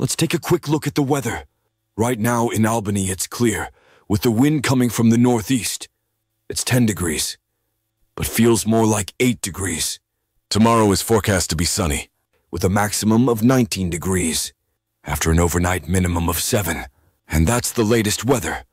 Let's take a quick look at the weather. Right now in Albany it's clear, with the wind coming from the northeast. It's 10 degrees, but feels more like 8 degrees. Tomorrow is forecast to be sunny, with a maximum of 19 degrees, after an overnight minimum of 7. And that's the latest weather.